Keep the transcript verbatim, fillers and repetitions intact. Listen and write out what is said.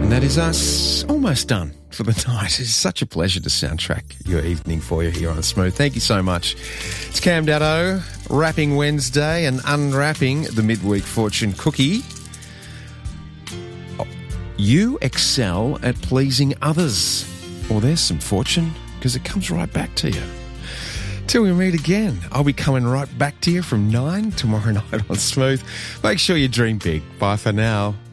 And that is us almost done for the night. It's such a pleasure to soundtrack your evening for you here on Smooth. Thank you so much. It's Cam Daddo, wrapping Wednesday and unwrapping the midweek fortune cookie. You excel at pleasing others. Well, there's some fortune because it comes right back to you. Till we meet again, I'll be coming right back to you from nine tomorrow night on Smooth. Make sure you dream big. Bye for now.